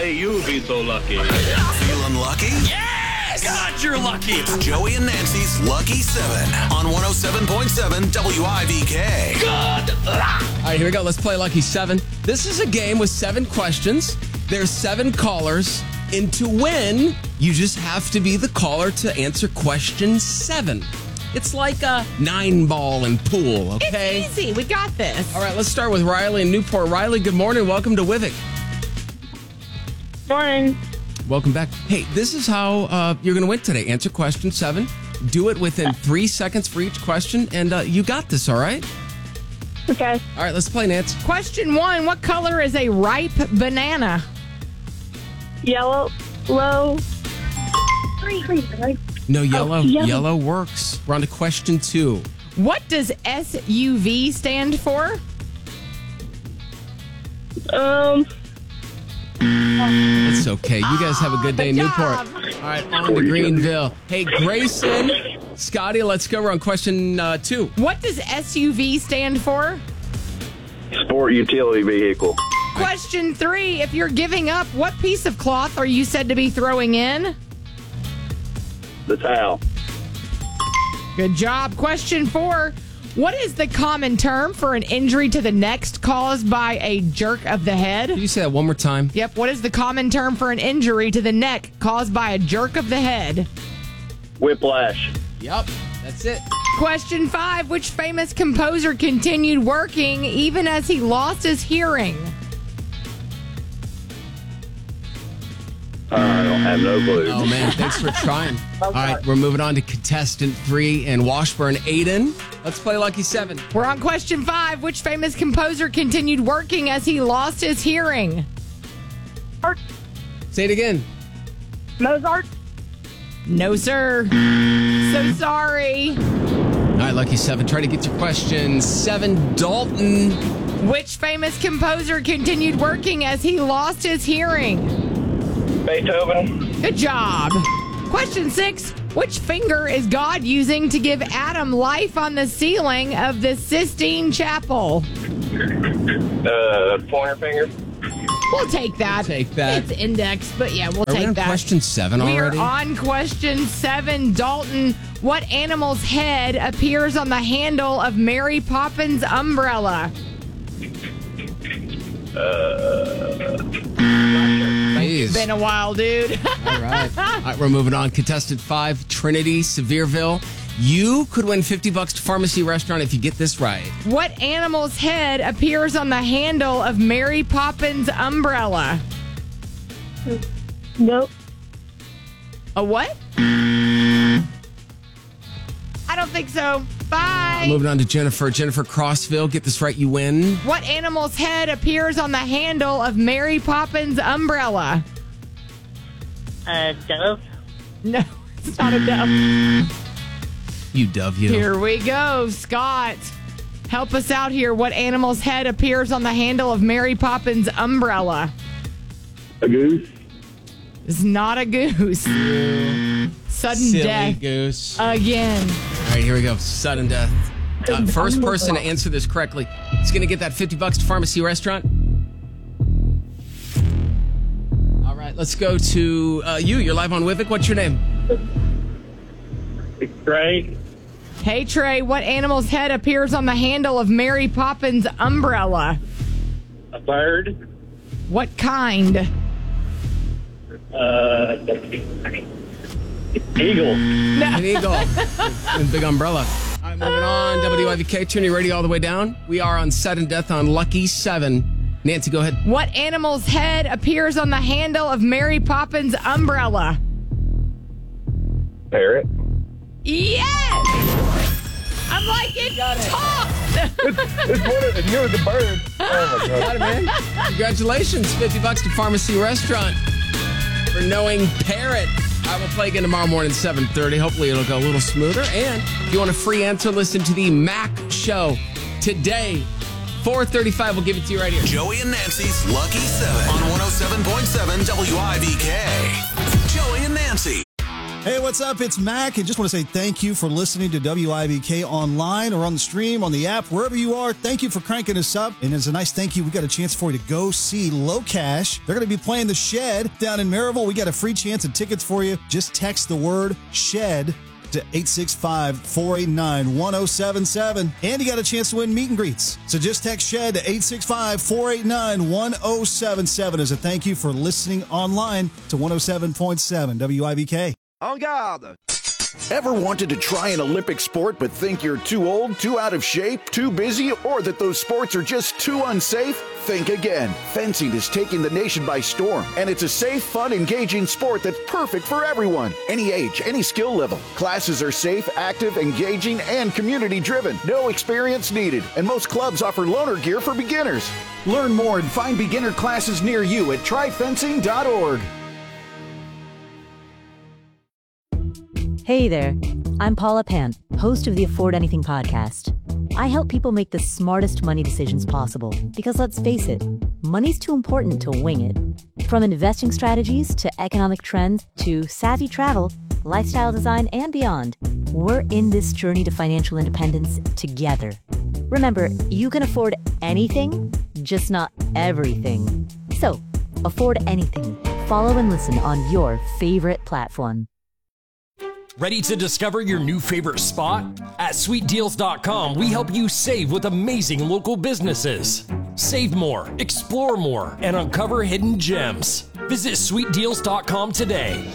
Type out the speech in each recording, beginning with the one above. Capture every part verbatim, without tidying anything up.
may you be so lucky. Feeling lucky? Yes! God, you're lucky. It's Joey and Nancy's Lucky seven on one oh seven point seven W I V K. Good luck. All right, here we go. Let's play Lucky seven. This is a game with seven questions. There's seven callers. And to win, you just have to be the caller to answer question seven. It's like a nine ball in pool, okay? It's easy. We got this. All right, let's start with Riley in Newport. Riley, good morning. Welcome to Wivik. Morning. Welcome back. Hey, this is how uh, you're going to win today. Answer question seven. Do it within three seconds for each question, and uh, you got this, all right? Okay. All right, let's play, Nance. Question one, what color is a ripe banana? Yellow. Low. Green. Green. No, yellow. Oh, yellow. Yellow works. We're on to question two. What does S U V stand for? Um. It's okay. You guys have a good day in Good Newport. job. All right, on to Greenville. Hey, Grayson, Scotty, let's go. We're on question uh, two. What does S U V stand for? Sport utility vehicle. Question three, if you're giving up, what piece of cloth are you said to be throwing in? The towel. Good job. Question four, what is the common term for an injury to the neck caused by a jerk of the head? Can you say that one more time? Yep. What is the common term for an injury to the neck caused by a jerk of the head? Whiplash. Yep, that's it. Question five, which famous composer continued working even as he lost his hearing? I don't have no clue. Oh, man, thanks for trying. All right, we're moving on to contestant three in Washburn. Aiden, let's play Lucky seven. We're on question five. Which famous composer continued working as he lost his hearing? Say it again. Mozart. No, sir. So sorry. All right, Lucky seven, try to get to question seven. Dalton. Which famous composer continued working as he lost his hearing? Beethoven. Good job. Question six. Which finger is God using to give Adam life on the ceiling of the Sistine Chapel? Uh, pointer finger. We'll take that. We'll take that. It's index, but yeah, we'll Are take we on that. question seven already? We are on question seven. Dalton, what animal's head appears on the handle of Mary Poppins' umbrella? Jeez. Been a while, dude. All right. All right, we're moving on. Contestant five, Trinity, Sevierville. You could win fifty bucks to Pharmacy Restaurant if you get this right. What animal's head appears on the handle of Mary Poppins' umbrella? Nope. A what? I don't think so. Bye. Moving on to Jennifer. Jennifer Crossville. Get this right, you win. What animal's head appears on the handle of Mary Poppins' umbrella? A dove. No, it's not a dove. You dove, you. Here we go. Scott, help us out here. What animal's head appears on the handle of Mary Poppins' umbrella? A goose. It's not a goose. Sudden Silly death. goose. Again. All right, here we go. Sudden death. Uh, first person to answer this correctly is going to get that fifty bucks to Pharmacy Restaurant. All right, let's go to uh, you. You're live on Wivik. What's your name? Trey. Hey, Trey, what animal's head appears on the handle of Mary Poppins' umbrella? A bird. What kind? Uh, eagle. An eagle. And big umbrella. All right, moving on. W I V K, turn your radio all the way down. We are on Sudden Death on Lucky seven. Nancy, go ahead. What animal's head appears on the handle of Mary Poppins' umbrella? Parrot. Yes! I'm like, it talks! It's one of them. You're the bird. Oh, my God. Got it, man. Congratulations. fifty bucks to Pharmacy Restaurant for knowing Parrot. I will play again tomorrow morning at seven thirty. Hopefully it'll go a little smoother. And if you want a free answer, listen to the Mac Show today. four thirty-five, we'll give it to you right here. Joey and Nancy's Lucky seven on one oh seven point seven W I V K. Joey and Nancy. Hey, what's up? It's Mac. And just want to say thank you for listening to W I B K online or on the stream, on the app, wherever you are. Thank you for cranking us up. And as a nice thank you, we got a chance for you to go see Low Cash. They're going to be playing The Shed down in Maryville. We got a free chance of tickets for you. Just text the word SHED to eight six five, four eight nine, one oh seven seven. And you got a chance to win meet and greets. So just text SHED to eight six five, four eight nine, one oh seven seven as a thank you for listening online to one oh seven point seven W I B K. En garde! Ever wanted to try an Olympic sport but think you're too old, too out of shape, too busy, or that those sports are just too unsafe? Think again. Fencing is taking the nation by storm, and it's a safe, fun, engaging sport that's perfect for everyone. Any age, any skill level. Classes are safe, active, engaging, and community-driven. No experience needed, and most clubs offer loaner gear for beginners. Learn more and find beginner classes near you at try fencing dot org. Hey there, I'm Paula Pant, host of the Afford Anything podcast. I help people make the smartest money decisions possible because let's face it, money's too important to wing it. From investing strategies to economic trends to savvy travel, lifestyle design, and beyond, we're in this journey to financial independence together. Remember, you can afford anything, just not everything. So, afford anything. Follow and listen on your favorite platform. Ready to discover your new favorite spot? At sweet deals dot com, we help you save with amazing local businesses. Save more, explore more, and uncover hidden gems. Visit sweet deals dot com today.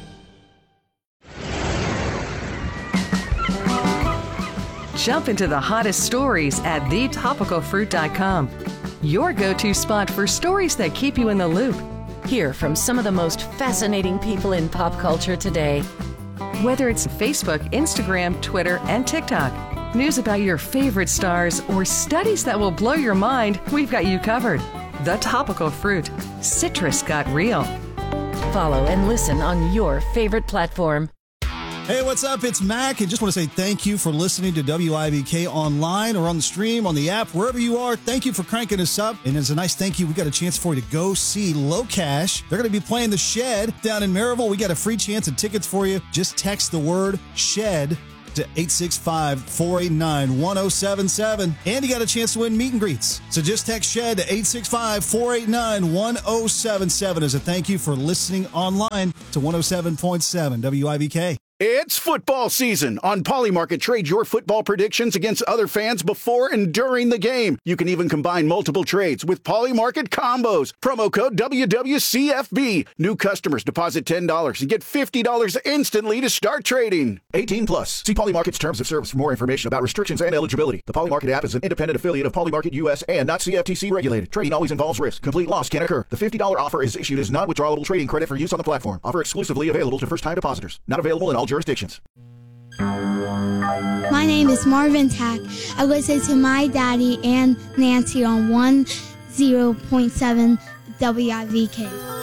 Jump into the hottest stories at the topical fruit dot com. Your go-to spot for stories that keep you in the loop. Hear from some of the most fascinating people in pop culture today. Whether it's Facebook, Instagram, Twitter, and TikTok, news about your favorite stars, or studies that will blow your mind, we've got you covered. The Topical Fruit. Citrus got real. Follow and listen on your favorite platform. Hey, what's up? It's Mac, and just want to say thank you for listening to W I B K online or on the stream, on the app, wherever you are. Thank you for cranking us up. And as a nice thank you, we got a chance for you to go see Low Cash. They're going to be playing The Shed down in Maryville. We got a free chance of tickets for you. Just text the word SHED to eight six five, four eight nine, one oh seven seven. And you got a chance to win meet and greets. So just text SHED to eight six five, four eight nine, one oh seven seven as a thank you for listening online to one oh seven point seven W I B K. It's football season. On Polymarket, trade your football predictions against other fans before and during the game. You can even combine multiple trades with Polymarket combos. Promo code W W C F B. New customers deposit ten dollars and get fifty dollars instantly to start trading. eighteen plus. See Polymarket's terms of service for more information about restrictions and eligibility. The Polymarket app is an independent affiliate of Polymarket U S and not C F T C regulated. Trading always involves risk. Complete loss can occur. The fifty dollars offer is issued as non-withdrawable trading credit for use on the platform. Offer exclusively available to first-time depositors. Not available in all jurisdictions. My name is Marvin Tack. I listen to my daddy and Nancy on one oh point seven W I V K.